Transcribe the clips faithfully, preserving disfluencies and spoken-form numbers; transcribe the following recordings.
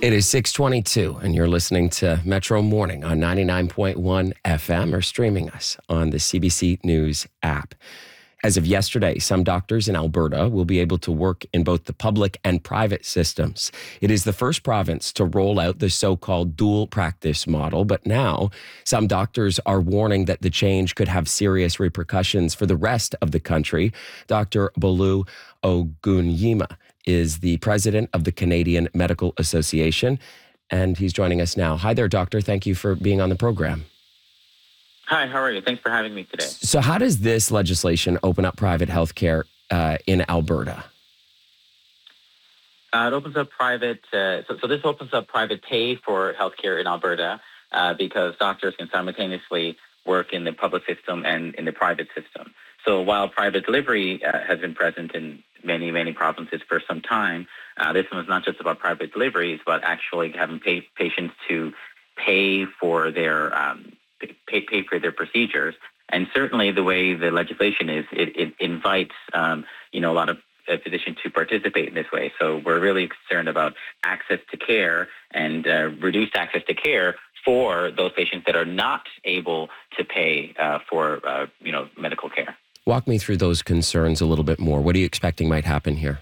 It is six twenty-two, and you're listening to Metro Morning on ninety-nine point one F M or streaming us on the C B C News app. As of yesterday, some doctors in Alberta will be able to work in both the public and private systems. It is the first province to roll out the so-called dual practice model, but now some doctors are warning that the change could have serious repercussions for the rest of the country. Doctor Bolu Ogunyima is the president of the Canadian Medical Association, and he's joining us now. Hi there, doctor. Thank you for being on the program. Hi, how are you? Thanks for having me today. So how does this legislation open up private health care uh, in Alberta? Uh, it opens up private, uh, so, so this opens up private pay for healthcare in Alberta uh, because doctors can simultaneously work in the public system and in the private system. So while private delivery uh, has been present in many, many provinces for some time, uh, this one is not just about private deliveries, but actually having pay, patients to pay for their um, Pay, pay for their procedures. And certainly the way the legislation is, it, it invites, um, you know, a lot of uh, physicians to participate in this way. So we're really concerned about access to care and uh, reduced access to care for those patients that are not able to pay uh, for, uh, you know, medical care. Walk me through those concerns a little bit more. What are you expecting might happen here?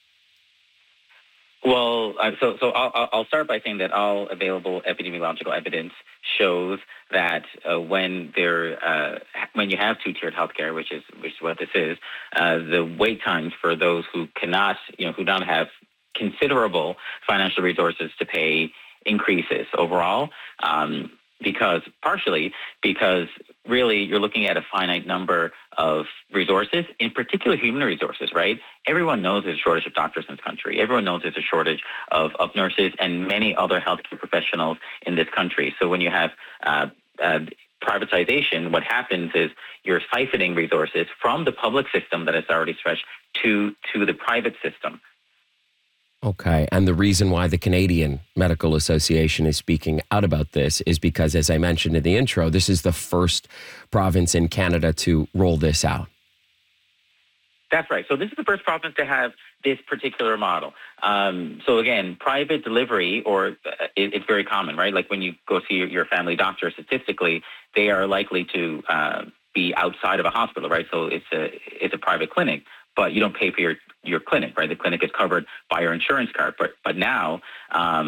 Well, uh, so so I'll, I'll start by saying that all available epidemiological evidence shows that uh, when there uh, when you have two-tiered healthcare, which is which is what this is, uh, the wait times for those who cannot, you know, who don't have considerable financial resources to pay increases overall. Um, because partially because really you're looking at a finite number of resources, in particular human resources, right? Everyone knows there's a shortage of doctors in this country. Everyone knows there's a shortage of, of nurses and many other healthcare professionals in this country. So when you have uh, uh, privatization, what happens is you're siphoning resources from the public system that is already stretched to, to the private system. Okay. And the reason why the Canadian Medical Association is speaking out about this is because, as I mentioned in the intro, this is the first province in Canada to roll this out. That's right. So this is the first province to have this particular model. Um, so again, private delivery, or uh, it, it's very common, right? Like when you go see your, your family doctor, statistically, they are likely to uh, be outside of a hospital, right? So it's a it's a private clinic, but you don't pay for your, your clinic, right? The clinic is covered by your insurance card. But but now, um,